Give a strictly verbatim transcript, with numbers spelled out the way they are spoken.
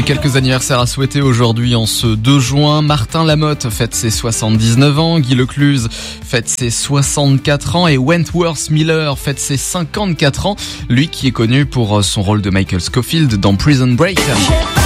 Et quelques anniversaires à souhaiter aujourd'hui en ce deux juin. Martin Lamotte fête ses soixante-dix-neuf ans, Guy Lecluse fête ses soixante-quatre ans et Wentworth Miller fête ses cinquante-quatre ans. Lui qui est connu pour son rôle de Michael Scofield dans Prison Break.